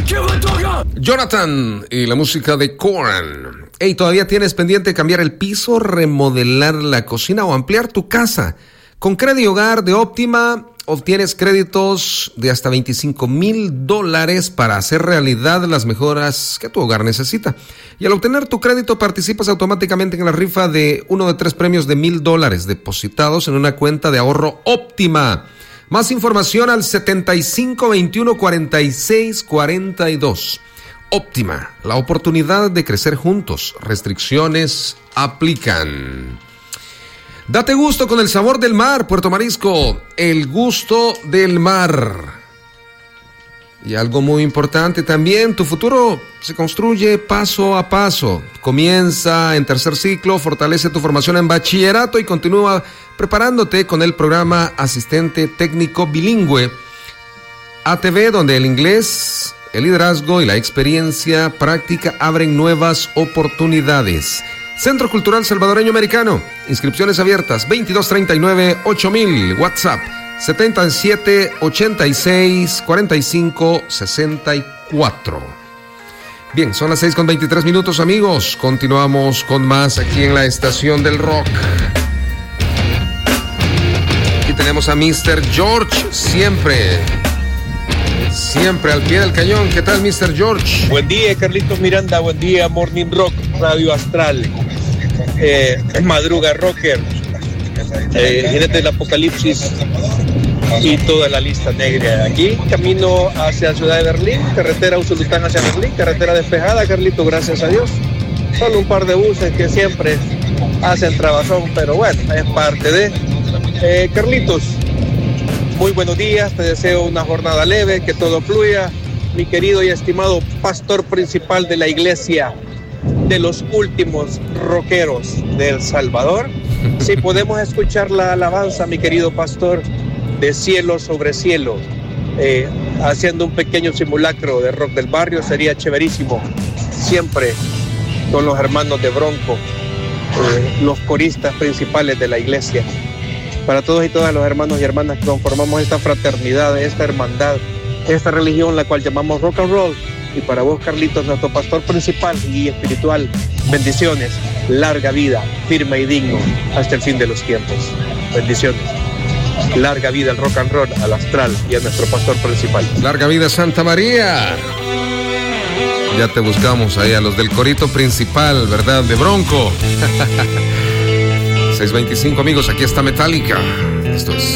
Jonathan y la música de Korn. Hey, ¿todavía tienes pendiente cambiar el piso, remodelar la cocina o ampliar tu casa? Con Credit Hogar de Óptima obtienes créditos de hasta $25,000 para hacer realidad las mejoras que tu hogar necesita. Y al obtener tu crédito participas automáticamente en la rifa de uno de 3 premios de $1,000 depositados en una cuenta de ahorro Óptima. Más información al 7521-4642. Óptima, la oportunidad de crecer juntos. Restricciones aplican. Date gusto con el sabor del mar, Puerto Marisco. El gusto del mar. Y algo muy importante también, tu futuro se construye paso a paso. Comienza en tercer ciclo, fortalece tu formación en bachillerato y continúa preparándote con el programa Asistente Técnico Bilingüe ATV, donde el inglés, el liderazgo y la experiencia práctica abren nuevas oportunidades. Centro Cultural Salvadoreño Americano. Inscripciones abiertas 2239-8000. WhatsApp 7786-4564. Bien, son las 6:23, amigos. Continuamos con más aquí en la Estación del Rock. Aquí tenemos a Mr. George, siempre al pie del cañón. ¿Qué tal, Mr. George? Buen día, Carlitos Miranda. Buen día, Morning Rock, Radio Astral. Madruga Rocker. Jinete del Apocalipsis y toda la lista negra. Aquí, camino hacia Ciudad de Berlín, carretera Usulután hacia Berlín, carretera despejada, Carlitos, gracias a Dios. Solo un par de buses que siempre hacen trabazón, pero bueno, es parte de... Carlitos, muy buenos días, te deseo una jornada leve, que todo fluya. Mi querido y estimado pastor principal de la iglesia de los últimos rockeros de El Salvador. Si podemos escuchar la alabanza, mi querido pastor, de Cielo sobre Cielo, haciendo un pequeño simulacro de rock del barrio, sería chéverísimo. Siempre con los hermanos de Bronco, los coristas principales de la iglesia. Para todos y todas los hermanos y hermanas que conformamos esta fraternidad, esta hermandad, esta religión la cual llamamos rock and roll. Y para vos, Carlitos, nuestro pastor principal y espiritual, bendiciones, larga vida, firme y digno hasta el fin de los tiempos. Bendiciones. Larga vida al rock and roll, al astral y a nuestro pastor principal. Larga vida, Santa María. Ya te buscamos ahí a los del corito principal, ¿verdad? De Bronco. 6:25, amigos, aquí está Metallica. Esto es